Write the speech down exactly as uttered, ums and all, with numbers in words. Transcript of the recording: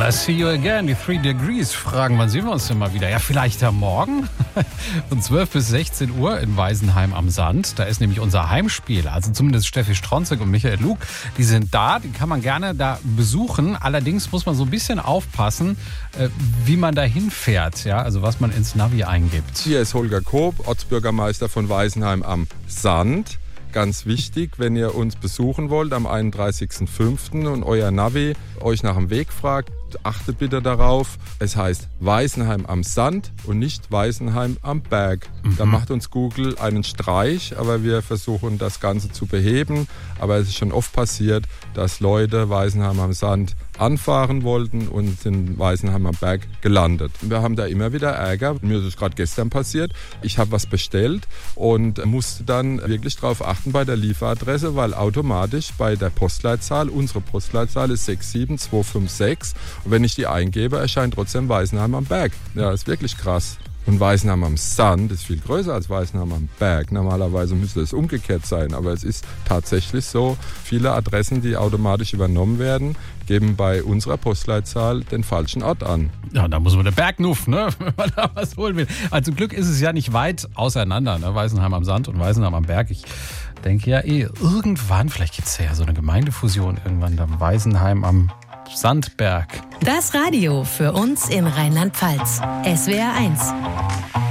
I see you again. Die Three Degrees fragen, wann sehen wir uns denn mal wieder? Ja, vielleicht am Morgen von zwölf bis sechzehn Uhr in Weisenheim am Sand. Da ist nämlich unser Heimspiel. Also zumindest Steffi Stronzek und Michael Lug, die sind da. Die kann man gerne da besuchen. Allerdings muss man so ein bisschen aufpassen, wie man da hinfährt. Ja, also was man ins Navi eingibt. Hier ist Holger Koop, Ortsbürgermeister von Weisenheim am Sand. Ganz wichtig, wenn ihr uns besuchen wollt am einunddreißigsten fünften und euer Navi euch nach dem Weg fragt, achtet bitte darauf. Es heißt Weisenheim am Sand und nicht Weisenheim am Berg. Mhm. Da macht uns Google einen Streich, aber wir versuchen das Ganze zu beheben. Aber es ist schon oft passiert, dass Leute Weisenheim am Sand anfahren wollten und sind in Weisenheim am Berg gelandet. Wir haben da immer wieder Ärger. Mir ist es gerade gestern passiert. Ich habe was bestellt und musste dann wirklich darauf achten bei der Lieferadresse, weil automatisch bei der Postleitzahl, unsere Postleitzahl ist sechs sieben zwei fünf sechs, und wenn ich die eingebe, erscheint trotzdem Weisenheim am Berg. Ja, ist wirklich krass. Und Weisenheim am Sand ist viel größer als Weisenheim am Berg. Normalerweise müsste es umgekehrt sein, aber es ist tatsächlich so. Viele Adressen, die automatisch übernommen werden, geben bei unserer Postleitzahl den falschen Ort an. Ja, da muss man den Bergnuff, ne, wenn man da was holen will. Also zum Glück ist es ja nicht weit auseinander, ne? Weisenheim am Sand und Weisenheim am Berg. Ich denke ja eh, irgendwann, vielleicht gibt es ja so eine Gemeindefusion, irgendwann dann Weisenheim am Sandberg. Das Radio für uns in Rheinland-Pfalz. S W R eins.